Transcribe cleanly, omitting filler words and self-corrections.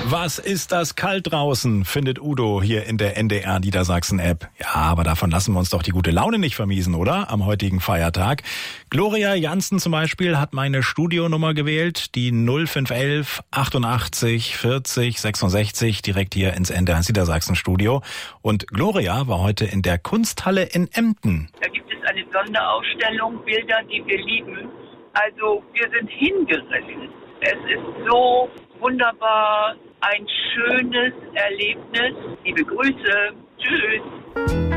Was ist das kalt draußen, findet Udo hier in der NDR Niedersachsen-App. Ja, aber davon lassen wir uns doch die gute Laune nicht vermiesen, oder? Am heutigen Feiertag. Gloria Jansen zum Beispiel hat meine Studionummer gewählt, die 0511 88 40 66, direkt hier ins NDR Niedersachsen-Studio. Und Gloria war heute in der Kunsthalle in Emden. Da gibt es eine Sonderausstellung, Bilder, die wir lieben. Also wir sind hingerissen. Es ist so wunderbar, ein schönes Erlebnis. Liebe Grüße. Tschüss.